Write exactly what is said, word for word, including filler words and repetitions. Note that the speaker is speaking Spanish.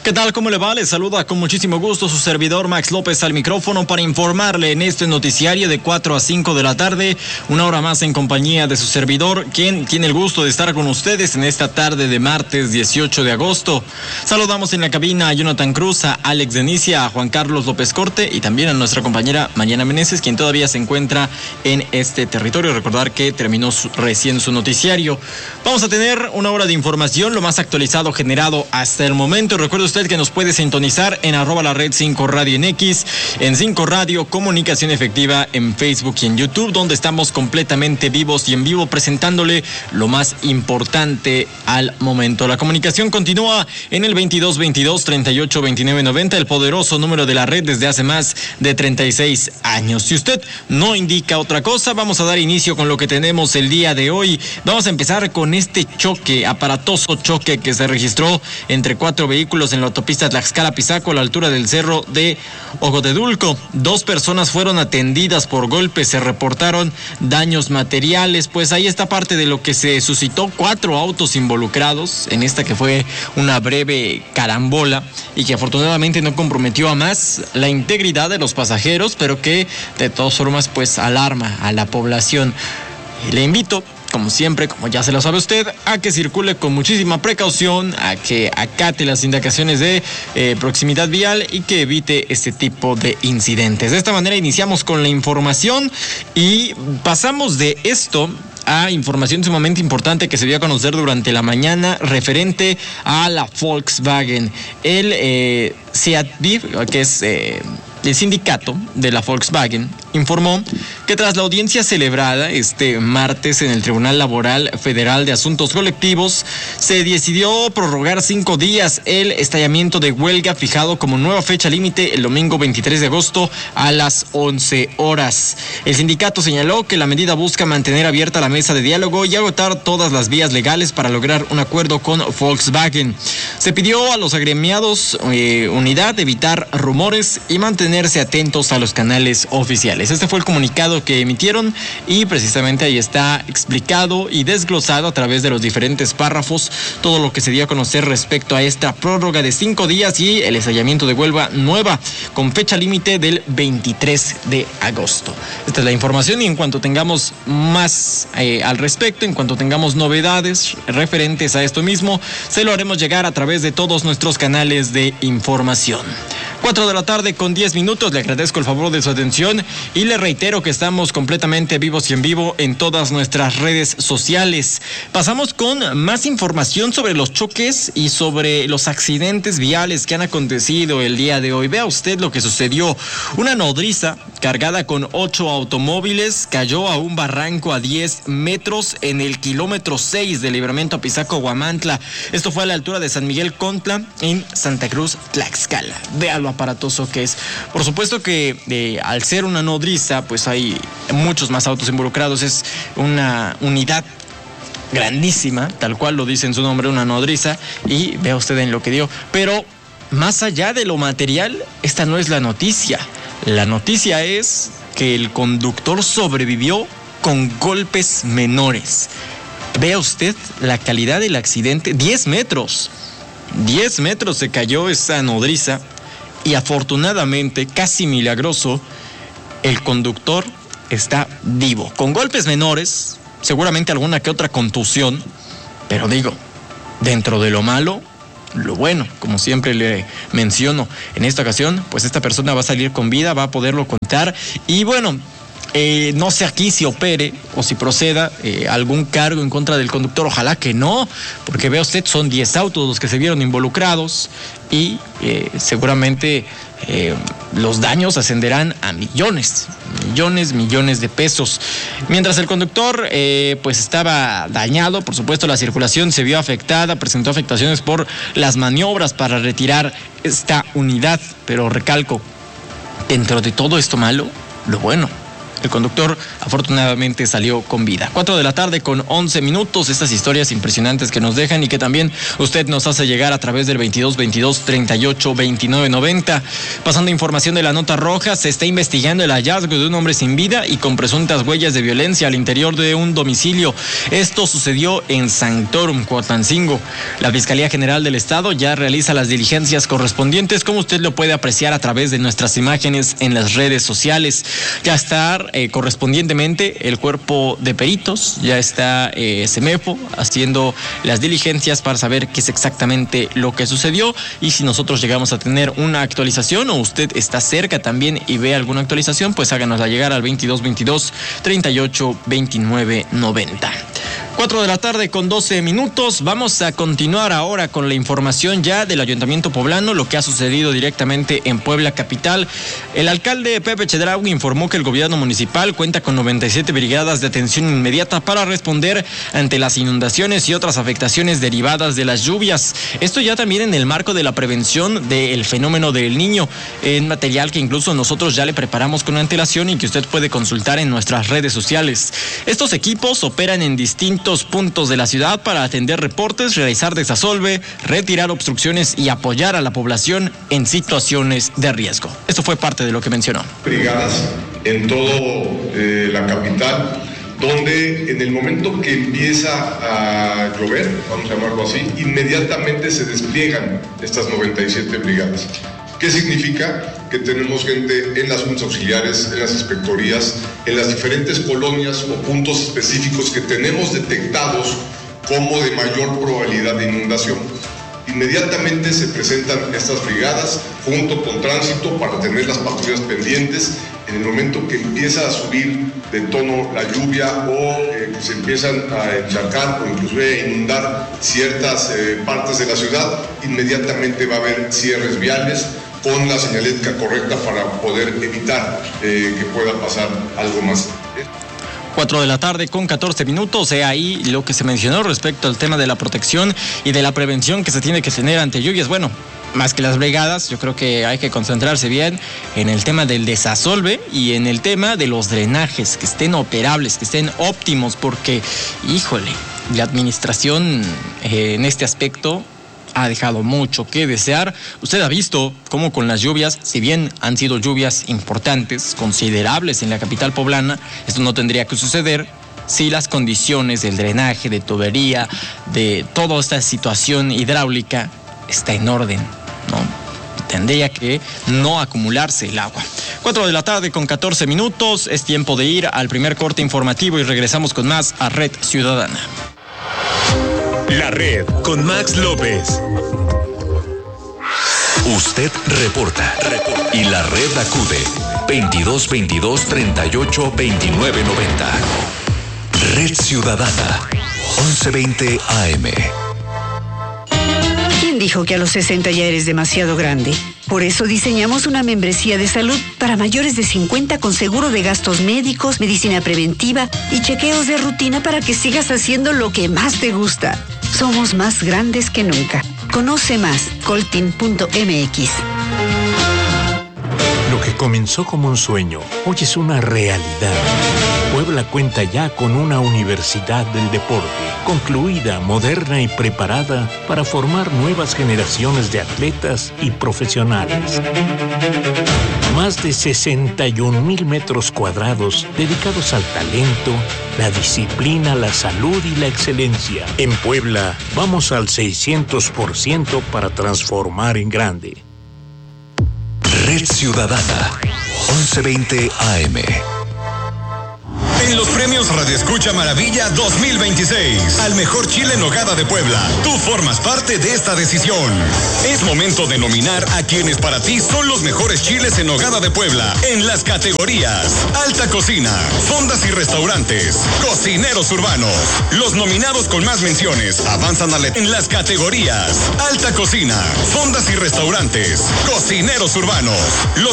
¿Qué tal? ¿Cómo le va? Les saluda con muchísimo gusto su servidor Max López al micrófono para informarle en este noticiario de cuatro a cinco de la tarde, una hora más en compañía de su servidor, quien tiene el gusto de estar con ustedes en esta tarde de martes dieciocho de agosto. Saludamos en la cabina a Jonathan Cruz, a Alex Denicia, a Juan Carlos López Corte y también a nuestra compañera Mariana Meneses, quien todavía se encuentra en este territorio. Recordar que terminó su, recién su noticiario. Vamos a tener una hora de información, lo más actualizado generado hasta el momento. Recuerde usted que nos puede sintonizar en arroba la red cinco Radio en X, en cinco Radio Comunicación Efectiva en Facebook y en YouTube, donde estamos completamente vivos y en vivo presentándole lo más importante al momento. La comunicación continúa en el veintidós veintidós treinta y ocho veintinueve noventa, el poderoso número de la red desde hace más de treinta y seis años. Si usted no indica otra cosa, vamos a dar inicio con lo que tenemos el día de hoy. Vamos a empezar con este choque, aparatoso choque que se registró entre cuatro vehículos en la autopista Tlaxcala-Pisaco a la altura del cerro de Ocotehdulco. Dos personas fueron atendidas por golpes, se reportaron daños materiales, pues ahí está parte de lo que se suscitó, cuatro autos involucrados en esta que fue una breve carambola y que afortunadamente no comprometió a más la integridad de los pasajeros, pero que de todas formas pues alarma a la población. Le invito, como siempre, como ya se lo sabe usted, a que circule con muchísima precaución, a que acate las indicaciones de eh, proximidad vial y que evite este tipo de incidentes. De esta manera iniciamos con la información y pasamos de esto a información sumamente importante que se dio a conocer durante la mañana referente a la Volkswagen. El eh, SEATBIV, que es eh, el sindicato de la Volkswagen, informó que tras la audiencia celebrada este martes en el Tribunal Laboral Federal de Asuntos Colectivos, se decidió prorrogar cinco días el estallamiento de huelga fijado como nueva fecha límite el domingo veintitrés de agosto a las once horas. El sindicato señaló que la medida busca mantener abierta la mesa de diálogo y agotar todas las vías legales para lograr un acuerdo con Volkswagen. Se pidió a los agremiados eh, unidad, evitar rumores y mantenerse atentos a los canales oficiales. Este fue el comunicado que emitieron y precisamente ahí está explicado y desglosado a través de los diferentes párrafos todo lo que se dio a conocer respecto a esta prórroga de cinco días y el estallamiento de huelga nueva con fecha límite del veintitrés de agosto. Esta es la información y en cuanto tengamos más eh, al respecto, en cuanto tengamos novedades referentes a esto mismo, se lo haremos llegar a través de todos nuestros canales de información. cuatro de la tarde con diez minutos, le agradezco el favor de su atención y le reitero que estamos completamente vivos y en vivo en todas nuestras redes sociales. Pasamos con más información sobre los choques y sobre los accidentes viales que han acontecido el día de hoy. Vea usted lo que sucedió. Una nodriza cargada con ocho automóviles cayó a un barranco a diez metros en el kilómetro seis del libramiento Apizaco-Huamantla. Esto fue a la altura de San Miguel Contla en Santa Cruz, Tlaxcala. Vea lo aparatoso que es. Por supuesto que eh, al ser una nodriza, pues hay muchos más autos involucrados. Es una unidad grandísima, tal cual lo dice en su nombre, una nodriza, y vea usted en lo que dio. Pero más allá de lo material, esta no es la noticia. La noticia es que el conductor sobrevivió con golpes menores. Vea usted la calidad del accidente. diez metros. diez metros se cayó esa nodriza. Y afortunadamente, casi milagroso, el conductor está vivo. Con golpes menores, seguramente alguna que otra contusión, pero digo, dentro de lo malo, lo bueno, como siempre le menciono. En esta ocasión, pues esta persona va a salir con vida, va a poderlo contar. Y bueno, Eh, no sé aquí si opere o si proceda eh, algún cargo en contra del conductor. Ojalá que no, porque vea usted, son diez autos los que se vieron involucrados y eh, seguramente eh, los daños ascenderán a millones, millones, millones de pesos. Mientras el conductor eh, pues estaba dañado, por supuesto la circulación se vio afectada, presentó afectaciones por las maniobras para retirar esta unidad, pero recalco, dentro de todo esto malo, lo bueno, El conductor afortunadamente salió con vida. Cuatro de la tarde con once minutos. Estas historias impresionantes que nos dejan y que también usted nos hace llegar a través del veintidós veintidós treinta y ocho veintinueve noventa. Pasando información de la nota roja, se está investigando el hallazgo de un hombre sin vida y con presuntas huellas de violencia al interior de un domicilio. Esto sucedió en Sanctorum, Coatlancingo. La Fiscalía General del Estado ya realiza las diligencias correspondientes, como usted lo puede apreciar a través de nuestras imágenes en las redes sociales. Ya está eh, correspondientemente el cuerpo de peritos, ya está eh, Semefo haciendo las diligencias para saber qué es exactamente lo que sucedió y si nosotros llegamos a tener una actualización o usted está cerca también y ve alguna actualización, pues háganosla llegar al veintidós veintidós treinta y ocho veintinueve noventa. Cuatro de la tarde con doce minutos. Vamos a continuar ahora con la información ya del Ayuntamiento Poblano, lo que ha sucedido directamente en Puebla capital. El alcalde Pepe Chedraui informó que el gobierno municipal cuenta con noventa y siete brigadas de atención inmediata para responder ante las inundaciones y otras afectaciones derivadas de las lluvias. Esto ya también en el marco de la prevención del fenómeno del Niño, en material que incluso nosotros ya le preparamos con antelación y que usted puede consultar en nuestras redes sociales. Estos equipos operan en distintos puntos de la ciudad para atender reportes, realizar desasolve, retirar obstrucciones y apoyar a la población en situaciones de riesgo. Esto fue parte de lo que mencionó. Brigadas en todo eh, la capital, donde en el momento que empieza a llover, vamos a llamarlo así, inmediatamente se despliegan estas noventa y siete brigadas. ¿Qué significa? Que tenemos gente en las juntas auxiliares, en las inspectorías, en las diferentes colonias o puntos específicos que tenemos detectados como de mayor probabilidad de inundación. Inmediatamente se presentan estas brigadas junto con tránsito para tener las patrullas pendientes. En el momento que empieza a subir de tono la lluvia o eh, que se empiezan a encharcar o inclusive a inundar ciertas eh, partes de la ciudad, inmediatamente va a haber cierres viales con la señalética correcta para poder evitar eh, que pueda pasar algo más. Cuatro de la tarde con catorce minutos, he ahí lo que se mencionó respecto al tema de la protección y de la prevención que se tiene que tener ante lluvias. Bueno, más que las brigadas, yo creo que hay que concentrarse bien en el tema del desasolve y en el tema de los drenajes, que estén operables, que estén óptimos, porque, híjole, la administración eh, en este aspecto ha dejado mucho que desear. Usted ha visto cómo con las lluvias, si bien han sido lluvias importantes, considerables en la capital poblana, esto no tendría que suceder si las condiciones del drenaje, de tubería, de toda esta situación hidráulica está en orden, ¿no? Tendría que no acumularse el agua. Cuatro de la tarde con catorce minutos, es tiempo de ir al primer corte informativo y regresamos con más a Red Ciudadana. La Red con Max López. Usted reporta y la red acude. veintidós veintidós treinta y ocho veintinueve noventa. Red Ciudadana once veinte A M. ¿Quién dijo que a los sesenta ya eres demasiado grande? Por eso diseñamos una membresía de salud para mayores de cincuenta con seguro de gastos médicos, medicina preventiva y chequeos de rutina para que sigas haciendo lo que más te gusta. Somos más grandes que nunca. Conoce más, coltin punto m x. Lo que comenzó como un sueño, hoy es una realidad. Puebla cuenta ya con una universidad del deporte, concluida, moderna y preparada para formar nuevas generaciones de atletas y profesionales. Más de sesenta y un mil metros cuadrados dedicados al talento, la disciplina, la salud y la excelencia. En Puebla, vamos al seiscientos por ciento para transformar en grande. Red Ciudadana once veinte A M. En los premios Radio Escucha Maravilla dos mil veintiséis, al mejor chile en nogada de Puebla, tú formas parte de esta decisión. Es momento de nominar a quienes para ti son los mejores chiles en nogada de Puebla en las categorías Alta Cocina, Fondas y Restaurantes, Cocineros Urbanos. Los nominados con más menciones avanzan a la... en las categorías Alta Cocina, Fondas y Restaurantes, Cocineros Urbanos. Los